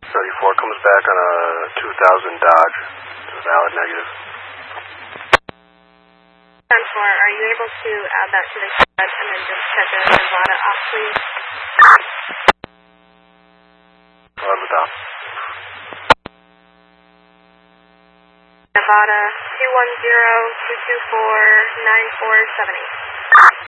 34 comes back on a 2000 Dodge. Valid negative. 10-4, are you able to add that to the spread and then just check a Nevada off, please? On the top. Nevada 210-224-9478.